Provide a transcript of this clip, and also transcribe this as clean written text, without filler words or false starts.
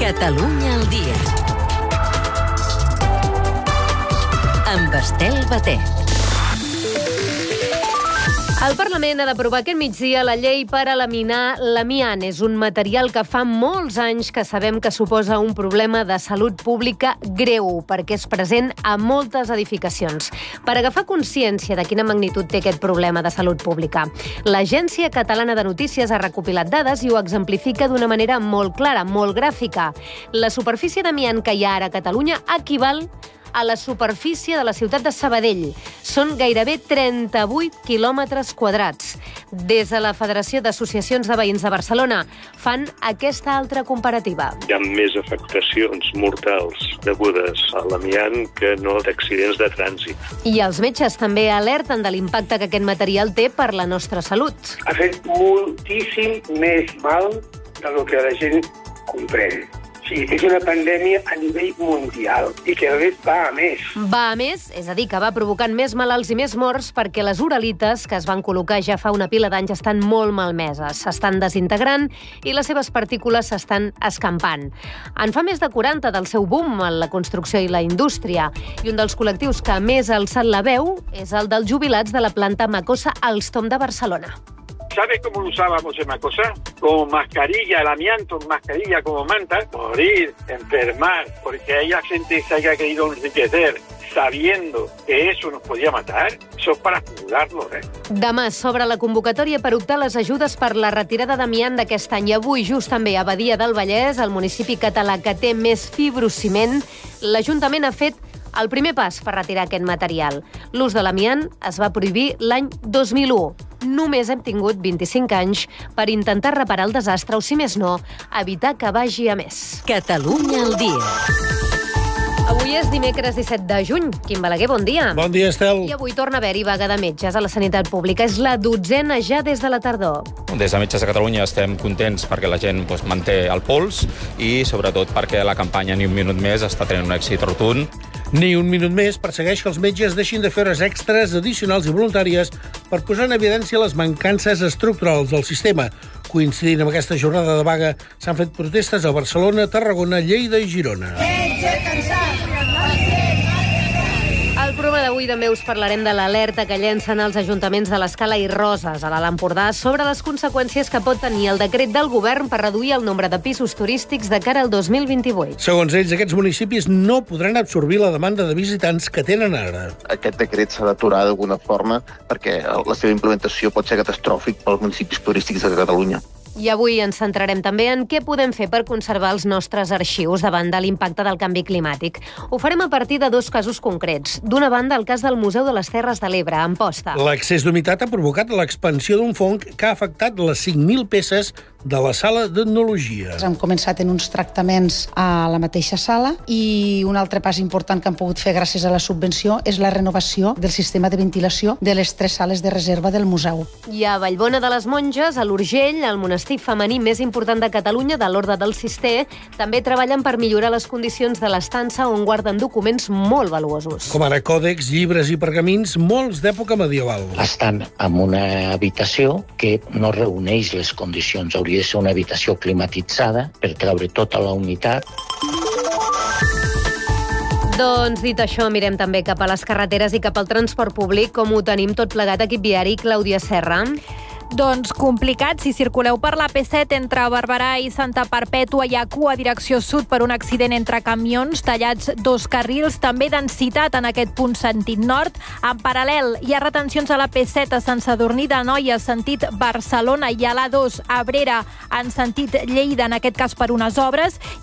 Catalunya al dia. Amb Estel Batet. El Parlament ha d'aprovar aquest migdia la llei per eliminar l'amiant. És un material que fa molts anys que sabem que suposa un problema de salut pública greu, perquè és present a moltes edificacions. Per agafar consciència de quina magnitud té aquest problema de salut pública, l'Agència Catalana de Notícies ha recopilat dades i ho exemplifica d'una manera molt clara, molt gràfica. La superfície d'amiant que hi ha ara a Catalunya equival a la superfície de la ciutat de Sabadell. Són gairebé 38 quilòmetres quadrats. Des de la Federació d'Associacions de Veïns de Barcelona fan aquesta altra comparativa. Hi ha més afectacions mortals degudes a l'amiant que no d'accidents de trànsit. I els metges també alerten de l'impacte que aquest material té per la nostra salut. Ha fet moltíssim més mal del que la gent comprèn. Sí, és una pandèmia a nivell mundial i que a més va a més. Va a més, és a dir, que va provocant més malalts i més morts perquè les uralites que es van col·locar ja fa una pila d'anys estan molt malmeses, s'estan desintegrant i les seves partícules s'estan escampant. En fa més de 40 del seu boom en la construcció i la indústria, i un dels col·lectius que més ha alçat la veu és el dels jubilats de la planta Macosa Alstom de Barcelona. ¿Sabe cómo lo usábamos en Macosa? Como mascarilla, el amianto, mascarilla como manta, morir, enfermar, porque hay gente que se haya querido enriquecer sabiendo que eso nos podía matar. Eso es para juzgarlo, Demà s'obre la convocatòria per optar les ajudes per la retirada d'amiant d'aquest any. I avui, just també a Badia del Vallès, el municipi català que té més fibrociment, l'Ajuntament ha fet el primer pas per retirar aquest material. L'ús de l'amiant es va prohibir l'any 2001. Només hem tingut 25 anys per intentar reparar el desastre o, si més no, evitar que vagi a més. Catalunya al dia. Avui és dimecres 17 de juny. Quim Balaguer, bon dia. Bon dia, Estel. I avui torna a haver-hi vaga de metges a la sanitat pública. És la 12a ja des de la tardor. Des de Metges de Catalunya estem contents perquè la gent manté el pols i, sobretot, perquè la campanya Ni un minut més està tenint un èxit rotund. Ni un minut més persegueix que els metges deixin de fer hores extres addicionals i voluntàries per posar en evidència les mancances estructurals del sistema. Coincidint amb aquesta jornada de vaga, s'han fet protestes a Barcelona, Tarragona, Lleida i Girona. Al programa d'avui també us parlarem de l'alerta que llencen els ajuntaments de l'Escala i Roses, a l'Alt Empordà, sobre les conseqüències que pot tenir el decret del govern per reduir el nombre de pisos turístics de cara al 2028. Segons ells, aquests municipis no podran absorbir la demanda de visitants que tenen ara. Aquest decret s'ha d'aturar d'alguna forma perquè la seva implementació pot ser catastròfic pels municipis turístics de Catalunya. I avui ens centrarem també en què podem fer per conservar els nostres arxius davant de l'impacte del canvi climàtic. Ho farem a partir de dos casos concrets. D'una banda, el cas del Museu de les Terres de l'Ebre, a Amposta. L'excés d'humitat ha provocat l'expansió d'un fong que ha afectat les 5.000 peces de la sala d'etnologia. Hem començat en uns tractaments a la mateixa sala i un altre pas important que hem pogut fer gràcies a la subvenció és la renovació del sistema de ventilació de les 3 sales de reserva del museu. I a Vallbona de les Monges, a l'Urgell, el monestir femení més important de Catalunya, de l'Orde del Cister, també treballen per millorar les condicions de l'estança on guarden documents molt valuosos. Com ara còdecs, llibres i pergamins, molts d'època medieval. Estan en una habitació que no reuneix les condicions. Hauria de ser una habitació climatitzada per treure tota la humitat. Doncs dit això, mirem també cap a les carreteres i cap al transport públic, com ho tenim tot plegat, equip viari, Clàudia Serra. Doncs complicat. Si circuleu per la P7 entre Barberà i Santa Perpètua, hi ha cua a direcció sud per un accident entre camions, tallats 2 carrils, també densitat en aquest punt sentit nord. En paral·lel, hi ha retencions a la P7 a Sant Sadurní d'Anoia, sentit Barcelona, i a l'A2 a Abrera, en sentit Lleida, en aquest cas per unes obres.